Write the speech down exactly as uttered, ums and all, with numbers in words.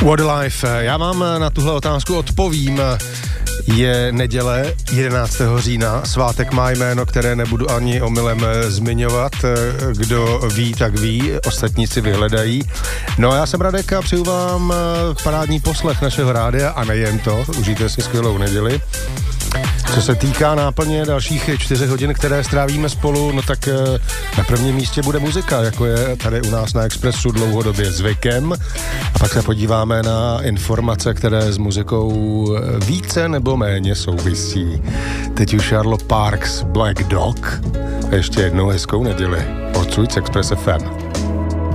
What a Life. Já vám na tuhle otázku odpovím. Je neděle jedenáctého října, svátek má jméno, které nebudu ani omylem zmiňovat. Kdo ví, tak ví, ostatní si vyhledají. No a já jsem Radek a přeju vám parádní poslech našeho rádia a nejen to, užijte si skvělou neděli. Co se týká náplně dalších čtyři hodin, které strávíme spolu, no tak na prvním místě bude muzika, jako je tady u nás na Expressu dlouhodobě zvykem. A pak se podíváme na informace, které s muzikou více nebo méně souvisí. Teď už Charlotte Parks, Black Dog. A ještě jednou hezkou neděli. Odsud z Express F M.